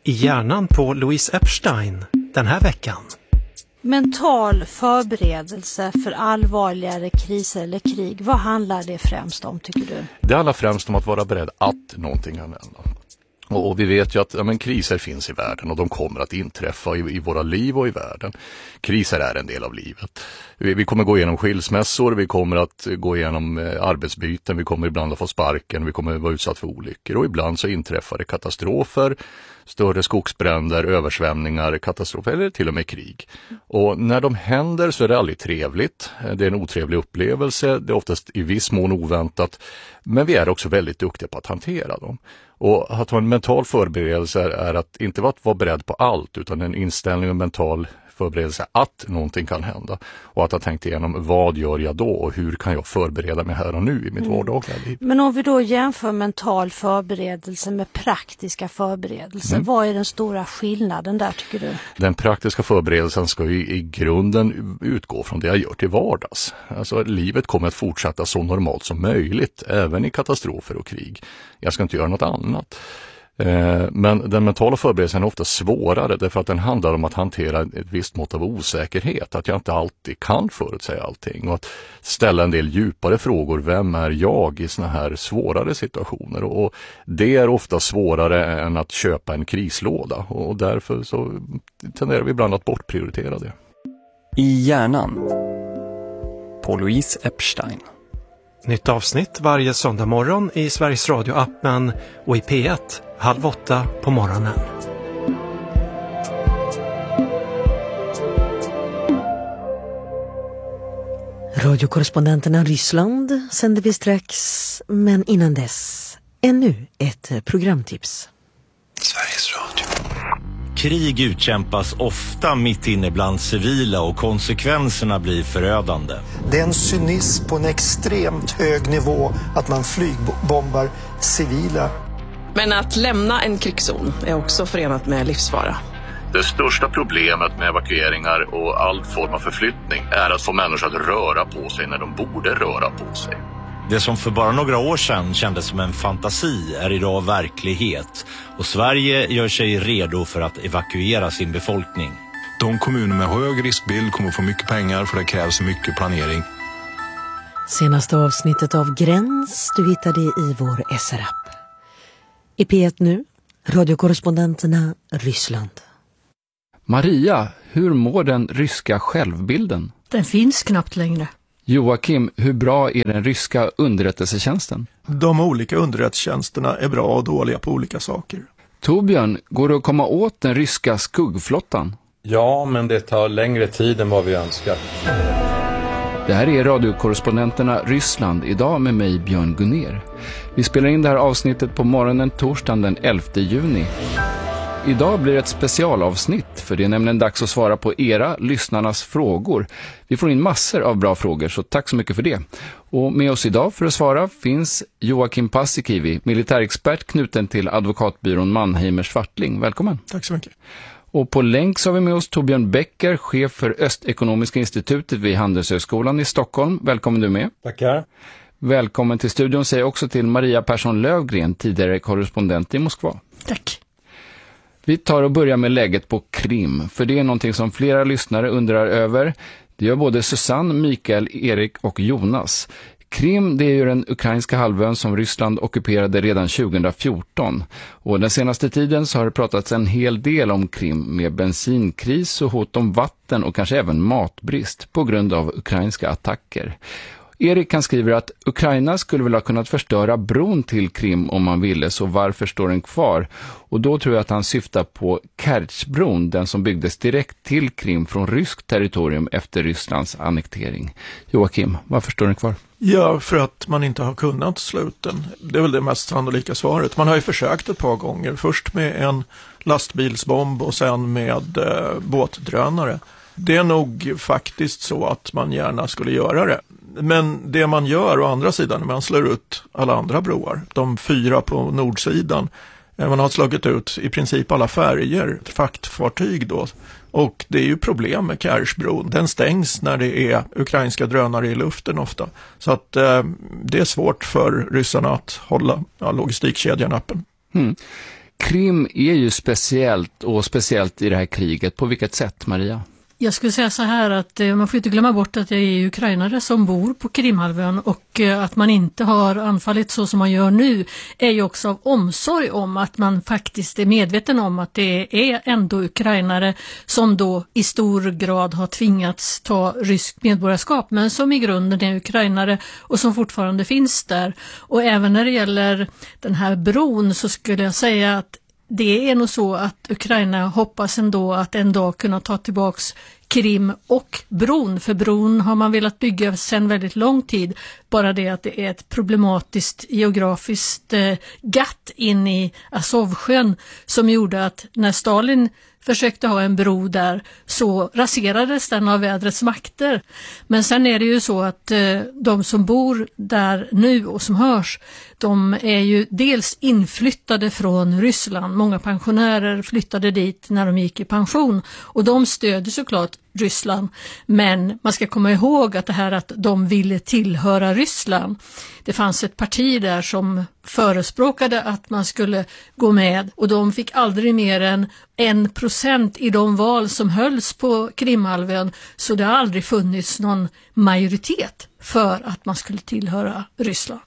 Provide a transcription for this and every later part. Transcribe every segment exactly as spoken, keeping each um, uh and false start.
I hjärnan på Louise Epstein den här veckan. Mental förberedelse för allvarligare kriser eller krig. Vad handlar det främst om, tycker du? Det handlar främst om att vara beredd att någonting kan hända. Och, och vi vet ju att ja, men kriser finns i världen och de kommer att inträffa i, i våra liv och i världen. Kriser är en del av livet. Vi, vi kommer gå igenom skilsmässor, vi kommer att gå igenom eh, arbetsbyten, vi kommer ibland att få sparken, vi kommer att vara utsatt för olyckor och ibland så inträffar det katastrofer, större skogsbränder, översvämningar, katastrofer eller till och med krig. Och när de händer så är det aldrig trevligt. Det är en otrevlig upplevelse, det är oftast i viss mån oväntat, men vi är också väldigt duktiga på att hantera dem. Och att ha en mental förberedelse är att inte vara beredd på allt utan en inställning och mental förberedelse att någonting kan hända. Och att ha tänkt igenom vad gör jag då och hur kan jag förbereda mig här och nu i mitt mm. vardagliga liv. Men om vi då jämför mental förberedelse med praktiska förberedelser, mm. vad är den stora skillnaden där, tycker du? Den praktiska förberedelsen ska ju i grunden utgå från det jag gör till vardags. Alltså livet kommer att fortsätta så normalt som möjligt, även i katastrofer och krig. Jag ska inte göra något annat. Men den mentala förberedelsen är ofta svårare därför att den handlar om att hantera ett visst mått av osäkerhet. Att jag inte alltid kan förutsäga allting och att ställa en del djupare frågor. Vem är jag i såna här svårare situationer? Och det är ofta svårare än att köpa en krislåda och därför så tenderar vi ibland att bortprioritera det. I hjärnan på Louise Epstein. Nytt avsnitt varje söndag morgon i Sveriges Radio-appen och i P ett halv åtta på morgonen. Radiokorrespondenterna Ryssland sänder vi strax, men innan dess ännu ett programtips. Sveriges Radio. Krig utkämpas ofta mitt inne bland civila och konsekvenserna blir förödande. Det är en cynism på en extremt hög nivå att man flygbombar civila. Men att lämna en krigszon är också förenat med livsfara. Det största problemet med evakueringar och all form av förflyttning är att få människor att röra på sig när de borde röra på sig. Det som för bara några år sedan kändes som en fantasi är idag verklighet. Och Sverige gör sig redo för att evakuera sin befolkning. De kommuner med hög riskbild kommer få mycket pengar för det krävs mycket planering. Senaste avsnittet av Gräns du hittar det i vår S R-app. I P ett nu, radiokorrespondenterna Ryssland. Maria, hur mår den ryska självbilden? Den finns knappt längre. Joakim, hur bra är den ryska underrättelsetjänsten? De olika underrättelsetjänsterna är bra och dåliga på olika saker. Torbjörn, går det att komma åt den ryska skuggflottan? Ja, men det tar längre tid än vad vi önskar. Det här är radiokorrespondenterna Ryssland idag med mig Björn Gunner. Vi spelar in det här avsnittet på morgonen torsdagen den elfte juni. Idag blir det ett specialavsnitt för det är nämligen dags att svara på era, lyssnarnas frågor. Vi får in massor av bra frågor så tack så mycket för det. Och med oss idag för att svara finns Joakim Paasikivi, militärexpert knuten till advokatbyrån Mannheimer Swartling. Välkommen. Tack så mycket. Och på länk så har vi med oss Torbjörn Becker, chef för Östekonomiska institutet vid Handelshögskolan i Stockholm. Välkommen du med. Tackar. Välkommen till studion säger också till Maria Persson Lövgren, tidigare korrespondent i Moskva. Tack. Vi tar och börjar med läget på Krim, för det är någonting som flera lyssnare undrar över. Det gör både Susanne, Mikael, Erik och Jonas. Krim, det är ju den ukrainska halvön som Ryssland ockuperade redan tjugohundrafjorton. Och den senaste tiden så har det pratats en hel del om Krim med bensinkris och hot om vatten och kanske även matbrist på grund av ukrainska attacker. Erik kan skriver att Ukraina skulle väl ha kunnat förstöra bron till Krim om man ville, så varför står den kvar? Och då tror jag att han syftar på Kertjbron, den som byggdes direkt till Krim från ryskt territorium efter Rysslands annektering. Joakim, varför står den kvar? Ja, för att man inte har kunnat slå ut den. Det är väl det mest sannolika svaret. Man har ju försökt ett par gånger. Först med en lastbilsbomb och sen med eh, båtdrönare. Det är nog faktiskt så att man gärna skulle göra det. Men det man gör å andra sidan när man slår ut alla andra broar, de fyra på nordsidan, man har slagit ut i princip alla färger, fraktfartyg då. Och det är ju problem med Kertjbron. Den stängs när det är ukrainska drönare i luften ofta. Så att eh, det är svårt för ryssarna att hålla ja, logistikkedjan öppen. Mm. Krim är ju speciellt och speciellt i det här kriget. På vilket sätt, Maria? Jag skulle säga så här att eh, man får inte glömma bort att det är ukrainare som bor på Krimhalvön och eh, att man inte har anfallit så som man gör nu är ju också av omsorg om att man faktiskt är medveten om att det är ändå ukrainare som då i stor grad har tvingats ta rysk medborgarskap men som i grunden är ukrainare och som fortfarande finns där. Och även när det gäller den här bron så skulle jag säga att det är nog så att Ukraina hoppas ändå att en dag kunna ta tillbaks Krim och bron. För bron har man velat bygga sedan väldigt lång tid. Bara det att det är ett problematiskt geografiskt eh, gatt in i Azovsjön som gjorde att när Stalin försökte ha en bro där så raserades den av vädrets makter. Men sen är det ju så att eh, de som bor där nu och som hörs, de är ju dels inflyttade från Ryssland. Många pensionärer flyttade dit när de gick i pension och de stödjer såklart Ryssland. Men man ska komma ihåg att det här att de ville tillhöra Ryssland. Det fanns ett parti där som förespråkade att man skulle gå med och de fick aldrig mer än en procent i de val som hölls på Krimhalvön, så det har aldrig funnits någon majoritet för att man skulle tillhöra Ryssland.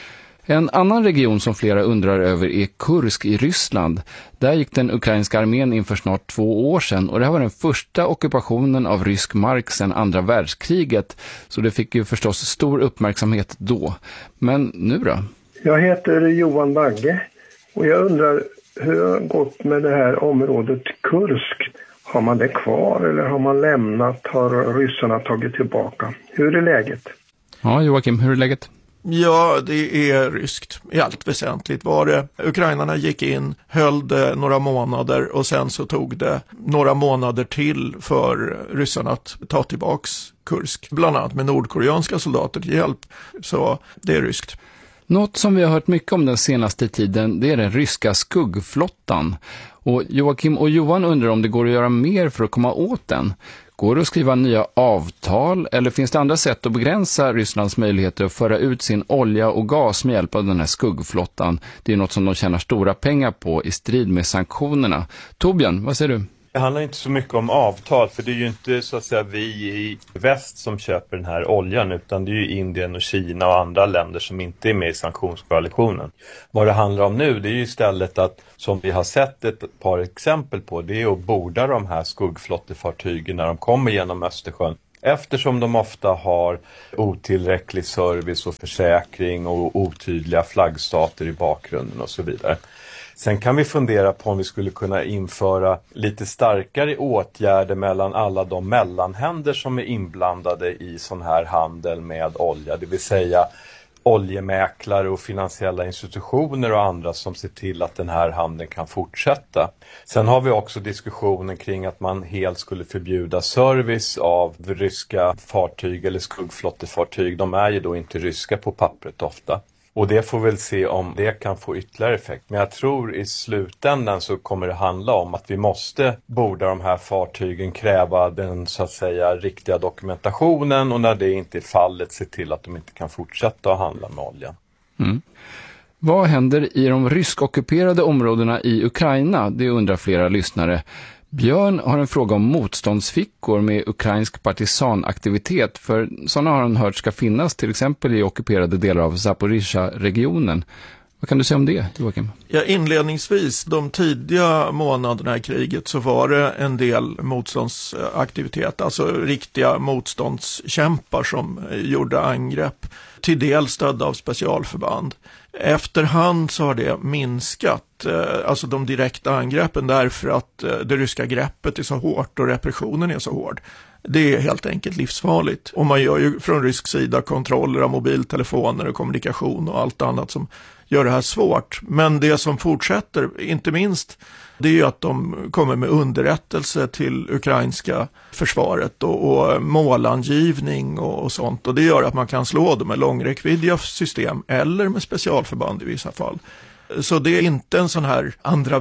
En annan region som flera undrar över är Kursk i Ryssland. Där gick den ukrainska armén in för snart två år sedan och det här var den första ockupationen av rysk mark sedan andra världskriget. Så det fick ju förstås stor uppmärksamhet då. Men nu då? Jag heter Johan Bagge och jag undrar hur det har gått med det här området Kursk. Har man det kvar eller har man lämnat? Har ryssarna tagit tillbaka? Hur är läget? Ja, Joakim, hur är läget? Ja, det är ryskt. I allt väsentligt var det. Ukrainarna gick in, höll det några månader och sen så tog det några månader till för ryssarna att ta tillbaks Kursk. Bland annat med nordkoreanska soldater till hjälp. Så det är ryskt. Något som vi har hört mycket om den senaste tiden, det är den ryska skuggflottan. Och Joakim och Johan undrar om det går att göra mer för att komma åt den. Går det att skriva nya avtal eller finns det andra sätt att begränsa Rysslands möjligheter att föra ut sin olja och gas med hjälp av den här skuggflottan? Det är något som de tjänar stora pengar på i strid med sanktionerna. Torbjörn, vad säger du? Det handlar inte så mycket om avtal, för det är ju inte så att säga vi i väst som köper den här oljan, utan det är ju Indien och Kina och andra länder som inte är med i sanktionskoalitionen. Vad det handlar om nu, det är ju istället att, som vi har sett ett par exempel på, det är att borda de här skuggflottefartygen när de kommer genom Östersjön. Eftersom de ofta har otillräcklig service och försäkring och otydliga flaggstater i bakgrunden och så vidare. Sen kan vi fundera på om vi skulle kunna införa lite starkare åtgärder mellan alla de mellanhänder som är inblandade i sån här handel med olja. Det vill säga oljemäklare och finansiella institutioner och andra som ser till att den här handeln kan fortsätta. Sen har vi också diskussionen kring att man helt skulle förbjuda service av ryska fartyg eller skuggflottefartyg. De är ju då inte ryska på pappret ofta. Och det får väl se om det kan få ytterligare effekt. Men jag tror i slutändan så kommer det handla om att vi måste borda de här fartygen, kräva den så att säga riktiga dokumentationen och när det inte är fallet se till att de inte kan fortsätta att handla med olja. Mm. Vad händer i de ryskockuperade områdena i Ukraina? Det undrar flera lyssnare. Björn har en fråga om motståndsfickor med ukrainsk partisanaktivitet, för sådana har han hört ska finnas till exempel i ockuperade delar av Zaporizjzja-regionen. Vad kan du säga om det, Joakim? Ja, inledningsvis, de tidiga månaderna i kriget så var det en del motståndsaktivitet, alltså riktiga motståndskämpar som gjorde angrepp, till del stödda av specialförband. Efterhand så har det minskat, alltså de direkta angreppen, därför att det ryska greppet är så hårt och repressionen är så hård. Det är helt enkelt livsfarligt. Och man gör ju från rysk sida kontroller av mobiltelefoner och kommunikation och allt annat som gör det här svårt. Men det som fortsätter, inte minst, det är ju att de kommer med underrättelse till ukrainska försvaret och, och målangivning och, och sånt. Och det gör att man kan slå dem med långräckviddiga system eller med specialförband i vissa fall. Så det är inte en sån här andra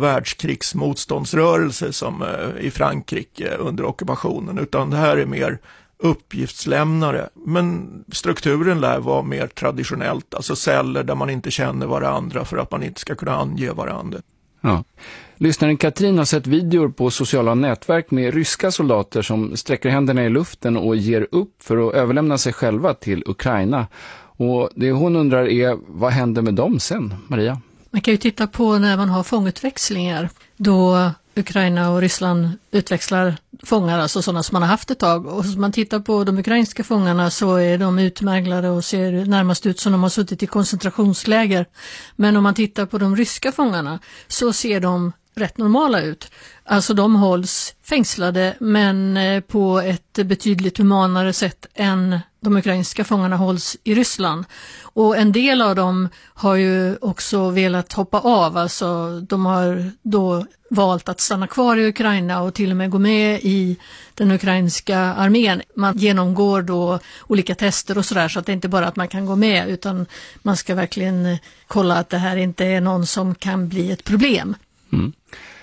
världskrigsmotståndsrörelse som eh, i Frankrike under ockupationen, utan det här är mer uppgiftslämnare. Men strukturen lär vara mer traditionellt, alltså celler där man inte känner varandra för att man inte ska kunna ange varandra. Ja. Lyssnaren Katrin har sett videor på sociala nätverk med ryska soldater som sträcker händerna i luften och ger upp för att överlämna sig själva till Ukraina. Och det hon undrar är, vad händer med dem sen, Maria? Man kan ju titta på när man har fångutväxlingar då Ukraina och Ryssland utväxlar fångar, alltså sådana som man har haft ett tag. Och om man tittar på de ukrainska fångarna så är de utmärglade och ser närmast ut som de har suttit i koncentrationsläger. Men om man tittar på de ryska fångarna så ser de rätt normala ut. Alltså de hålls fängslade men på ett betydligt humanare sätt än de ukrainska fångarna hålls i Ryssland. Och en del av dem har ju också velat hoppa av, alltså de har då valt att stanna kvar i Ukraina och till och med gå med i den ukrainska armén. Man genomgår då olika tester och sådär, så att det inte bara att man kan gå med utan man ska verkligen kolla att det här inte är någon som kan bli ett problem. Mm.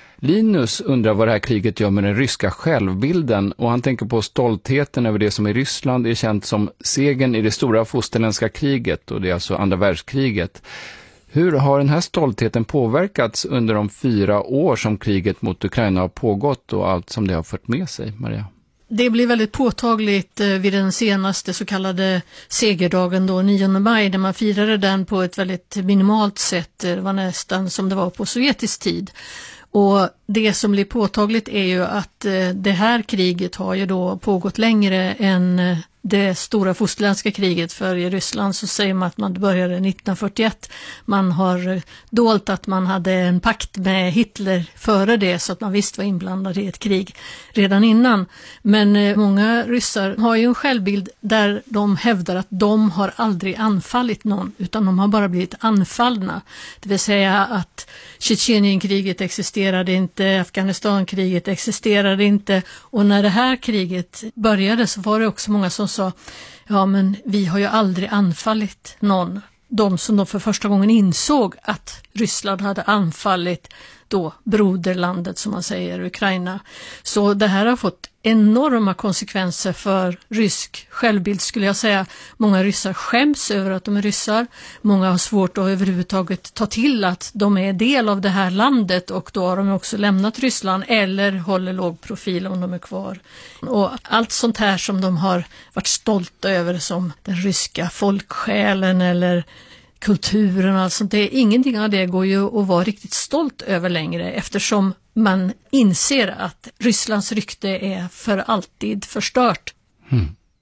Linus undrar vad det här kriget gör med den ryska självbilden, och han tänker på stoltheten över det som i Ryssland är känt som segern i det stora fosterländska kriget, och det är alltså andra världskriget. Hur har den här stoltheten påverkats under de fyra år som kriget mot Ukraina har pågått och allt som det har fört med sig, Maria? Det blir väldigt påtagligt vid den senaste så kallade segerdagen då, nionde maj, där man firade den på ett väldigt minimalt sätt. Det var nästan som det var på sovjetisk tid. Och det som blir påtagligt är ju att det här kriget har ju då pågått längre än det stora fosterländska kriget, för i Ryssland så säger man att man började nittonhundrafyrtioett. Man har dolt att man hade en pakt med Hitler före det, så att man visst var inblandad i ett krig redan innan. Men många ryssar har ju en självbild där de hävdar att de har aldrig anfallit någon, utan de har bara blivit anfallna. Det vill säga att Tjetjenienkriget existerade inte, Afghanistankriget existerade inte, och när det här kriget började så var det också många som sa, ja men vi har ju aldrig anfallit någon. De som då för första gången insåg att Ryssland hade anfallit då broderlandet, som man säger, Ukraina. Så det här har fått enorma konsekvenser för rysk självbild, skulle jag säga. Många ryssar skäms över att de är ryssar. Många har svårt att överhuvudtaget ta till att de är del av det här landet, och då har de också lämnat Ryssland eller håller låg profil om de är kvar. Och allt sånt här som de har varit stolta över, som den ryska folksjälen eller kulturen, alltså det är ingenting av det går ju att vara riktigt stolt över längre, eftersom man inser att Rysslands rykte är för alltid förstört. Mm.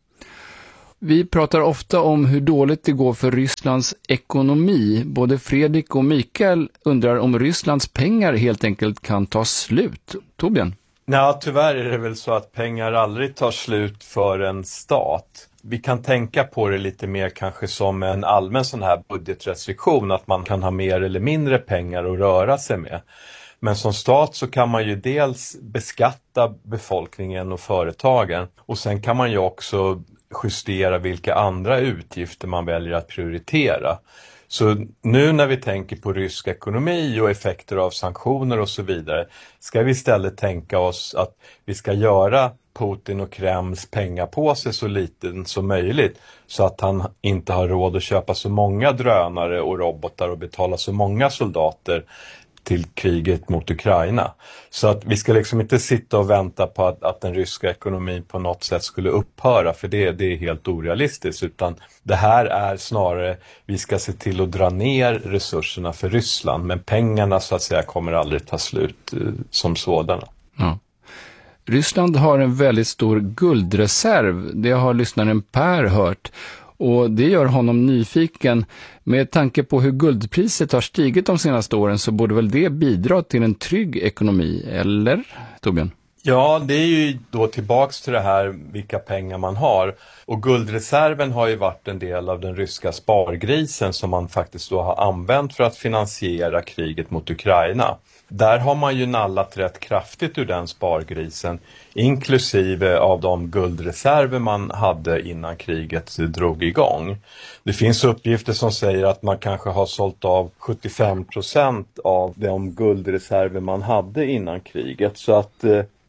Vi pratar ofta om hur dåligt det går för Rysslands ekonomi. Både Fredrik och Mikael undrar om Rysslands pengar helt enkelt kan ta slut. Torbjörn? Nej, tyvärr är det väl så att pengar aldrig tar slut för en stat. Vi kan tänka på det lite mer kanske som en allmän sån här budgetrestriktion, att man kan ha mer eller mindre pengar att röra sig med. Men som stat så kan man ju dels beskatta befolkningen och företagen, och sen kan man ju också justera vilka andra utgifter man väljer att prioritera. Så nu när vi tänker på rysk ekonomi och effekter av sanktioner och så vidare, ska vi istället tänka oss att vi ska göra Putin och Kremls pengapåse så liten som möjligt, så att han inte har råd att köpa så många drönare och robotar och betala så många soldater till kriget mot Ukraina. Så att vi ska liksom inte sitta och vänta på att, att den ryska ekonomin på något sätt skulle upphöra, för det, det är helt orealistiskt, utan det här är snarare, vi ska se till att dra ner resurserna för Ryssland, men pengarna så att säga kommer aldrig ta slut eh, som sådana. Ja. Ryssland har en väldigt stor guldreserv, det har lyssnaren Per hört. Och det gör honom nyfiken. Med tanke på hur guldpriset har stigit de senaste åren så borde väl det bidra till en trygg ekonomi, eller Torbjörn? Ja, det är ju då tillbaks till det här vilka pengar man har. Och guldreserven har ju varit en del av den ryska spargrisen som man faktiskt då har använt för att finansiera kriget mot Ukraina. Där har man ju nallat rätt kraftigt ur den spargrisen, inklusive av de guldreserver man hade innan kriget drog igång. Det finns uppgifter som säger att man kanske har sålt av sjuttiofem procent av de guldreserver man hade innan kriget, så att eh,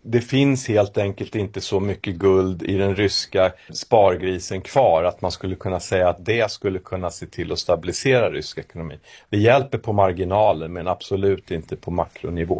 Det finns helt enkelt inte så mycket guld i den ryska spargrisen kvar att man skulle kunna säga att det skulle kunna se till att stabilisera rysk ekonomi. Det hjälper på marginalen men absolut inte på makronivå.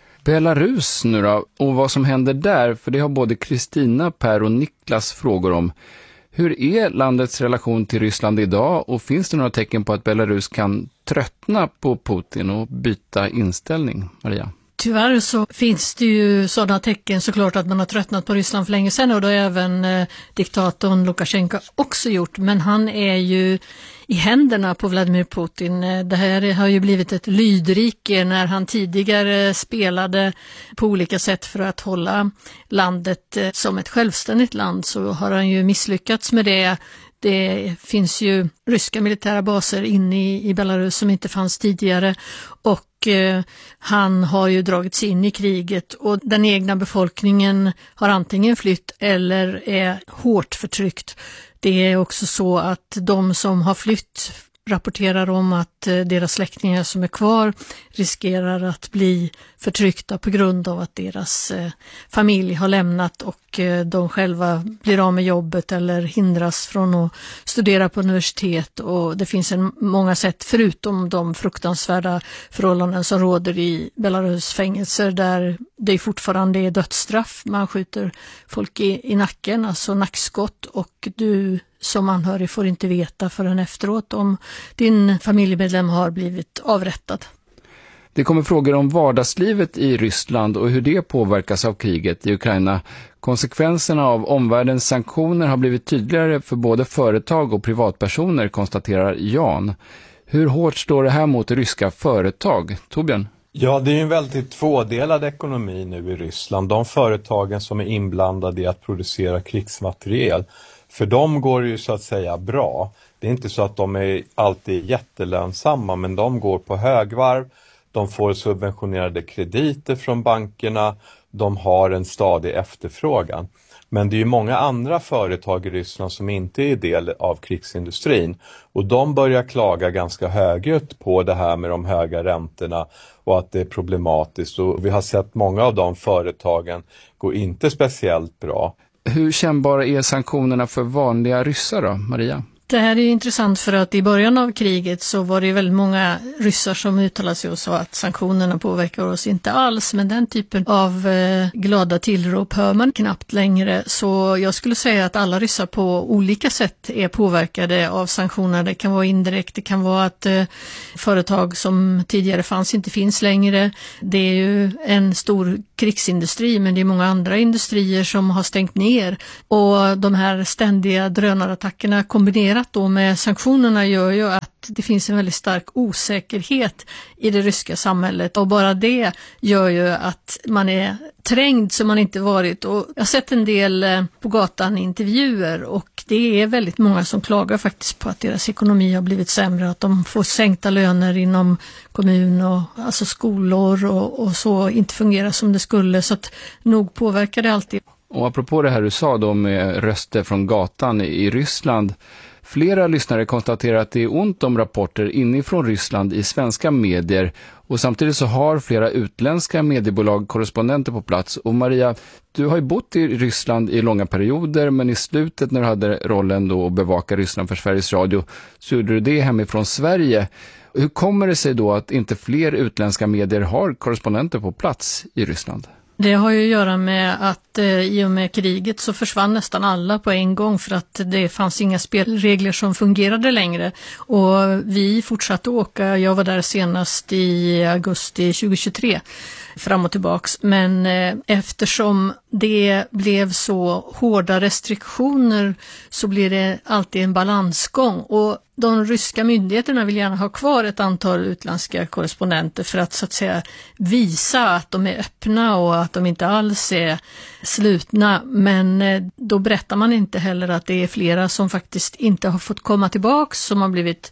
Belarus nu då, och vad som händer där, för det har både Kristina, Per och Niklas frågor om. Hur är landets relation till Ryssland idag och finns det några tecken på att Belarus kan tröttna på Putin och byta inställning, Maria? Tyvärr så finns det ju sådana tecken såklart att man har tröttnat på Ryssland för länge sedan och det har även eh, diktatorn Lukasjenko också gjort. Men han är ju i händerna på Vladimir Putin. Det här har ju blivit ett lydrike när han tidigare spelade på olika sätt för att hålla landet eh, som ett självständigt land, så har han ju misslyckats med det. Det finns ju ryska militära baser inne i, i Belarus som inte fanns tidigare och eh, han har ju dragits in i kriget och den egna befolkningen har antingen flytt eller är hårt förtryckt. Det är också så att de som har flytt rapporterar om att deras släktingar som är kvar riskerar att bli förtryckta på grund av att deras familj har lämnat och de själva blir av med jobbet eller hindras från att studera på universitet. Och det finns en många sätt förutom de fruktansvärda förhållanden som råder i Belarus fängelser där det fortfarande är dödsstraff. Man skjuter folk i, i nacken, alltså nackskott, och du som anhörig får inte veta förrän efteråt om din familjemedlem har blivit avrättad. Det kommer frågor om vardagslivet i Ryssland och hur det påverkas av kriget i Ukraina. Konsekvenserna av omvärldens sanktioner har blivit tydligare för både företag och privatpersoner, konstaterar Jan. Hur hårt står det här mot ryska företag? Torbjörn? Ja, det är en väldigt tvådelad ekonomi nu i Ryssland. De företagen som är inblandade i att producera krigsmateriel, för dem går det ju så att säga bra. Det är inte så att de är alltid jättelönsamma, men de går på högvarv. De får subventionerade krediter från bankerna. De har en stadig efterfrågan. Men det är ju många andra företag i Ryssland som inte är del av krigsindustrin. Och de börjar klaga ganska högljutt på det här med de höga räntorna och att det är problematiskt. Och vi har sett många av de företagen gå inte speciellt bra. Hur kännbara är sanktionerna för vanliga ryssar då, Maria? Det här är intressant för att i början av kriget så var det väldigt många ryssar som uttalade sig och sa att sanktionerna påverkar oss inte alls, men den typen av eh, glada tillrop hör man knappt längre. Så jag skulle säga att alla ryssar på olika sätt är påverkade av sanktionerna. Det kan vara indirekt, det kan vara att eh, företag som tidigare fanns inte finns längre. Det är ju en stor krigsindustri, men det är många andra industrier som har stängt ner, och de här ständiga drönarattackerna kombinerat då med sanktionerna gör ju att det finns en väldigt stark osäkerhet i det ryska samhället, och bara det gör ju att man är trängd som man inte varit. Och jag har sett en del på gatan intervjuer, och det är väldigt många som klagar faktiskt på att deras ekonomi har blivit sämre, att de får sänkta löner inom kommun och alltså skolor och, och så inte fungerar som det skulle, så att nog påverkar det alltid. Och apropå det här du sa då med röster från gatan i Ryssland, flera lyssnare konstaterar att det är ont om rapporter inifrån Ryssland i svenska medier, och samtidigt så har flera utländska mediebolag korrespondenter på plats. Och Maria, du har ju bott i Ryssland i långa perioder, men i slutet när du hade rollen då att bevaka Ryssland för Sveriges Radio så gjorde du det hemifrån Sverige. Hur kommer det sig då att inte fler utländska medier har korrespondenter på plats i Ryssland? Det har ju att göra med att eh, i och med kriget så försvann nästan alla på en gång, för att det fanns inga spelregler som fungerade längre. Och vi fortsatte åka, jag var där senast i augusti tjugohundratjugotre, fram och tillbaks. Men eh, eftersom det blev så hårda restriktioner så blir det alltid en balansgång. Och de ryska myndigheterna vill gärna ha kvar ett antal utländska korrespondenter för att så att säga visa att de är öppna och att de inte alls är slutna. Men då berättar man inte heller att det är flera som faktiskt inte har fått komma tillbaks, som har blivit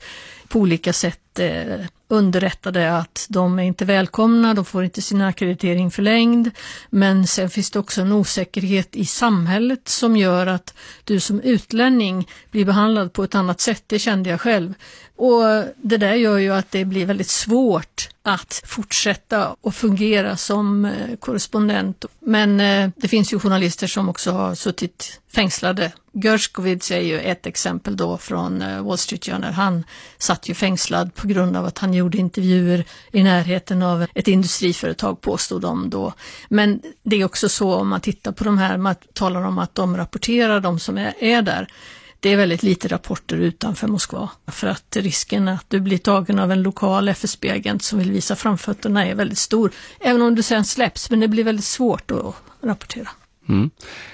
på olika sätt eh, underrättade att de är inte välkomna, de får inte sin akkreditering förlängd. Men sen finns det också en osäkerhet i samhället som gör att du som utlänning blir behandlad på ett annat sätt, det kände jag själv. Och det där gör ju att det blir väldigt svårt att fortsätta och fungera som korrespondent. Men det finns ju journalister som också har suttit fängslade. Gershkovits är ju ett exempel då från Wall Street Journal. Han satt ju fängslad på grund av att han gjorde intervjuer i närheten av ett industriföretag, påstod de då. Men det är också så om man tittar på de här, man talar om att de rapporterar, de som är, är där. Det är väldigt lite rapporter utanför Moskva för att risken att du blir tagen av en lokal F S B-agent som vill visa framfötterna är väldigt stor. Även om du sen släpps, men det blir väldigt svårt att rapportera. Mm.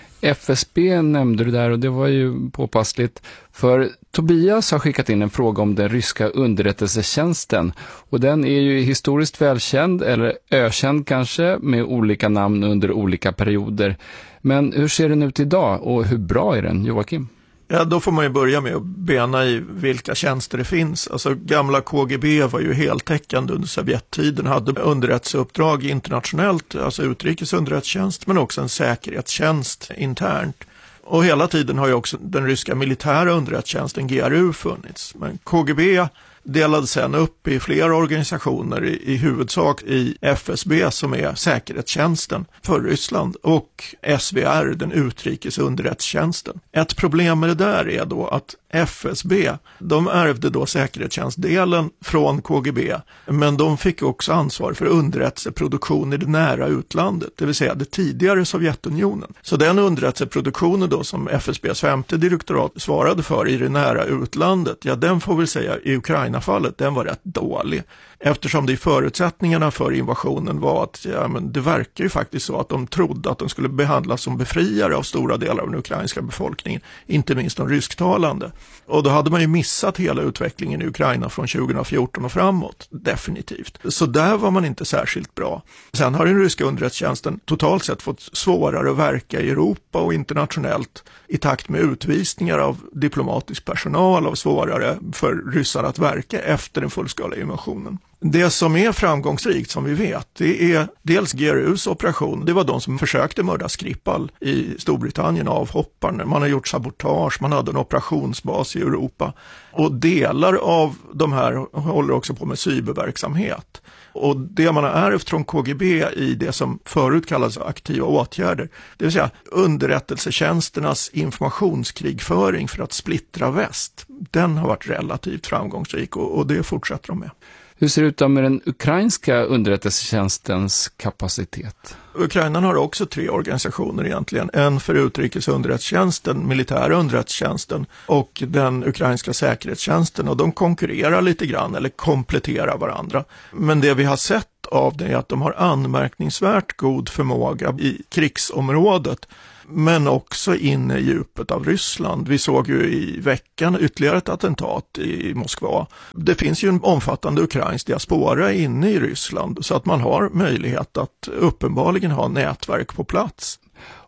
F S B nämnde du där och det var ju påpassligt. För Tobias har skickat in en fråga om den ryska underrättelsetjänsten och den är ju historiskt välkänd eller ökänd kanske med olika namn under olika perioder. Men hur ser den ut idag och hur bra är den, Joakim? Ja, då får man ju börja med att bena i vilka tjänster det finns. Alltså gamla K G B var ju heltäckande under Sovjettiden, hade underrättelseuppdrag internationellt, alltså utrikesunderrättelsetjänst, men också en säkerhetstjänst internt. Och hela tiden har ju också den ryska militära underrättelsetjänsten G R U funnits. Men K G B delades sedan upp i flera organisationer, i, i huvudsak i F S B som är säkerhetstjänsten för Ryssland och S V R, den utrikesunderrättelsetjänsten. Ett problem med det där är då att F S B, de ärvde då säkerhetstjänstdelen från K G B, men de fick också ansvar för underrättelseproduktion i det nära utlandet, det vill säga det tidigare Sovjetunionen. Så den underrättelseproduktionen då som F S B:s femte direktorat svarade för i det nära utlandet, ja den får vi säga i Ukraina-fallet, den var rätt dålig. Eftersom det i förutsättningarna för invasionen var att ja, men det verkar ju faktiskt så att de trodde att de skulle behandlas som befriare av stora delar av den ukrainska befolkningen, inte minst de rysktalande. Och då hade man ju missat hela utvecklingen i Ukraina från tjugohundrafjorton och framåt, definitivt. Så där var man inte särskilt bra. Sen har den ryska underrättelsetjänsten totalt sett fått svårare att verka i Europa och internationellt i takt med utvisningar av diplomatisk personal och svårare för ryssar att verka efter den fullskaliga invasionen. Det som är framgångsrikt som vi vet, det är dels G R U:s operation. Det var de som försökte mörda Skripal i Storbritannien, avhopparna. Man har gjort sabotage, man hade en operationsbas i Europa. Och delar av de här håller också på med cyberverksamhet. Och det man har ärvt från K G B i det som förut kallas aktiva åtgärder, det vill säga underrättelsetjänsternas informationskrigföring för att splittra väst, den har varit relativt framgångsrik och, och det fortsätter de med. Hur ser det ut med den ukrainska underrättelsetjänstens kapacitet? Ukraina har också tre organisationer egentligen. En för utrikesunderrättelsetjänsten, militära underrättelsetjänsten och den ukrainska säkerhetstjänsten. Och de konkurrerar lite grann eller kompletterar varandra. Men det vi har sett av det är att de har anmärkningsvärt god förmåga i krigsområdet. Men också inne i djupet av Ryssland. Vi såg ju i veckan ytterligare ett attentat i Moskva. Det finns ju en omfattande ukrainsk diaspora inne i Ryssland så att man har möjlighet att uppenbarligen ha nätverk på plats.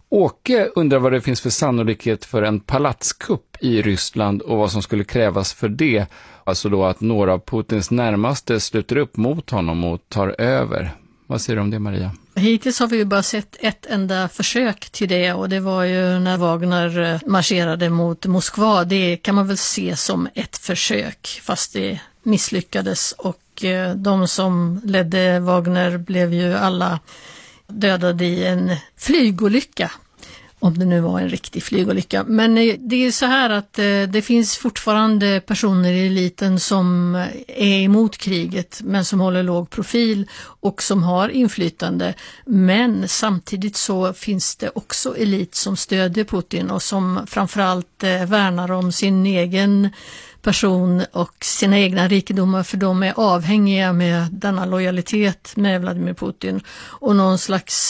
Åke undrar vad det finns för sannolikhet för en palatskupp i Ryssland och vad som skulle krävas för det. Alltså då att några av Putins närmaste sluter upp mot honom och tar över. Vad säger du om det, Maria? Hittills har vi ju bara sett ett enda försök till det och det var ju när Wagner marscherade mot Moskva. Det kan man väl se som ett försök fast det misslyckades och de som ledde Wagner blev ju alla dödade i en flygolycka. Om det nu var en riktig flygolycka. Men det är så här att det finns fortfarande personer i eliten som är emot kriget men som håller låg profil och som har inflytande. Men samtidigt så finns det också elit som stödjer Putin och som framförallt värnar om sin egen person och sina egna rikedomar för de är avhängiga med denna lojalitet med Vladimir Putin. Och någon slags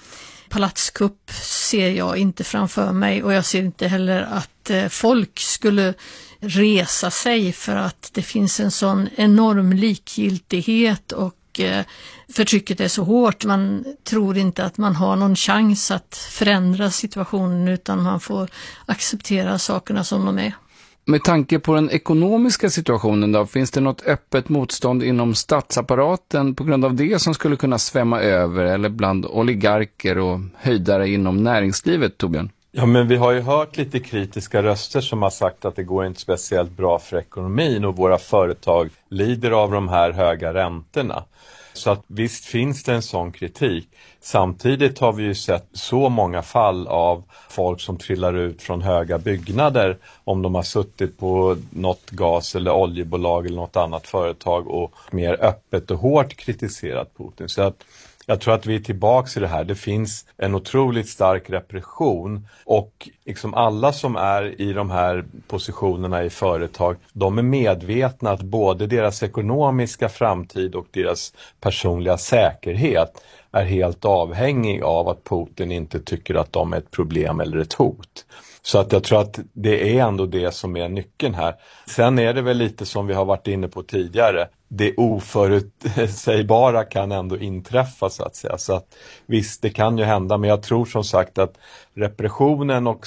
palatskupp ser jag inte framför mig och jag ser inte heller att folk skulle resa sig för att det finns en sån enorm likgiltighet och förtrycket är så hårt. Man tror inte att man har någon chans att förändra situationen utan man får acceptera sakerna som de är. Med tanke på den ekonomiska situationen då, finns det något öppet motstånd inom statsapparaten på grund av det som skulle kunna svämma över eller bland oligarker och höjdare inom näringslivet, Torbjörn? Ja, men vi har ju hört lite kritiska röster som har sagt att det går inte speciellt bra för ekonomin och våra företag lider av de här höga räntorna. Så att visst finns det en sån kritik. Samtidigt har vi ju sett så många fall av folk som trillar ut från höga byggnader om de har suttit på något gas- eller oljebolag eller något annat företag och mer öppet och hårt kritiserat Putin. Så att jag tror att vi är tillbaka i det här. Det finns en otroligt stark repression och liksom alla som är i de här positionerna i företag, de är medvetna att både deras ekonomiska framtid och deras personliga säkerhet är helt avhängig av att Putin inte tycker att de är ett problem eller ett hot. Så att jag tror att det är ändå det som är nyckeln här. Sen är det väl lite som vi har varit inne på tidigare. Det oförutsägbara kan ändå inträffa så att säga. Så att visst, det kan ju hända, men jag tror som sagt att repressionen och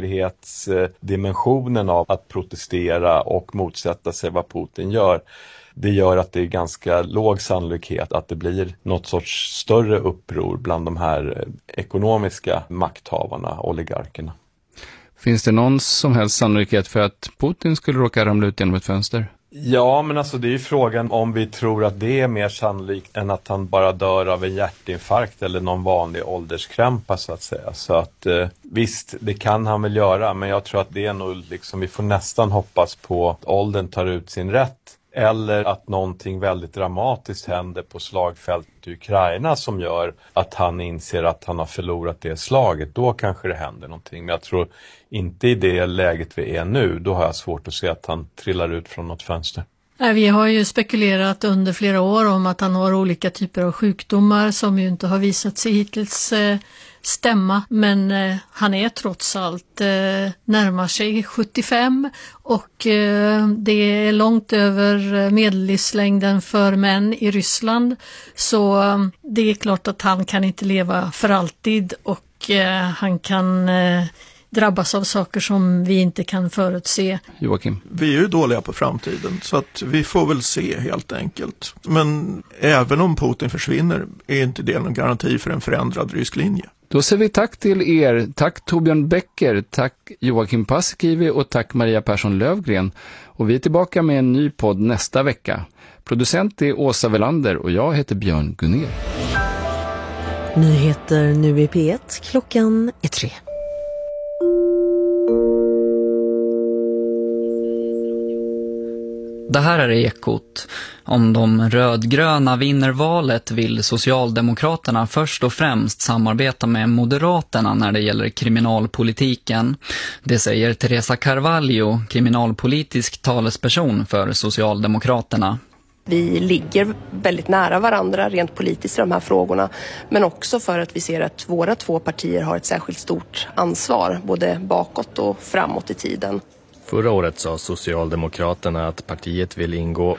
säkerhetsdimensionen av att protestera och motsätta sig vad Putin gör, det gör att det är ganska låg sannolikhet att det blir något sorts större uppror bland de här ekonomiska makthavarna, oligarkerna. Finns det någon som helst sannolikhet för att Putin skulle råka ramla ut genom ett fönster? Ja, men alltså det är ju frågan om vi tror att det är mer sannolikt än att han bara dör av en hjärtinfarkt eller någon vanlig ålderskrämpa så att säga. Så att eh, visst, det kan han väl göra, men jag tror att det är nog liksom, vi får nästan hoppas på att åldern tar ut sin rätt. Eller att någonting väldigt dramatiskt händer på slagfältet i Ukraina som gör att han inser att han har förlorat det slaget. Då kanske det händer någonting. Men jag tror inte i det läget vi är nu. Då har jag svårt att se att han trillar ut från något fönster. Vi har ju spekulerat under flera år om att han har olika typer av sjukdomar som ju inte har visat sig hittills stämma. Men han är trots allt närmar sig sjuttiofem och det är långt över medellivslängden för män i Ryssland. Så det är klart att han kan inte leva för alltid och han kan drabbas av saker som vi inte kan förutse. Joakim? Vi är ju dåliga på framtiden så att vi får väl se helt enkelt. Men även om Putin försvinner är inte det någon garanti för en förändrad rysk linje. Då säger vi tack till er. Tack Torbjörn Becker, tack Joakim Paasikivi och tack Maria Persson Lövgren. Och vi är tillbaka med en ny podd nästa vecka. Producent är Åsa Velander och jag heter Björn Gunnér. Nyheter nu i P ett, klockan är tre. Det här är Ekot. Om de rödgröna vinner valet vill Socialdemokraterna först och främst samarbeta med Moderaterna när det gäller kriminalpolitiken. Det säger Teresa Carvalho, kriminalpolitisk talesperson för Socialdemokraterna. Vi ligger väldigt nära varandra rent politiskt i de här frågorna, men också för att vi ser att våra två partier har ett särskilt stort ansvar, både bakåt och framåt i tiden. Förra året sa Socialdemokraterna att partiet vill ingå